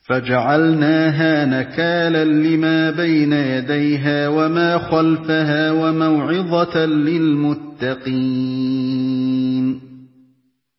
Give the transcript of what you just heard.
فَجَعَلْنَاهَا نَكَالًا لِّمَا بَيْنَ يَدَيْهَا وَمَا خَلْفَهَا وَمَوْعِظَةً لِّلْمُتَّقِينَ.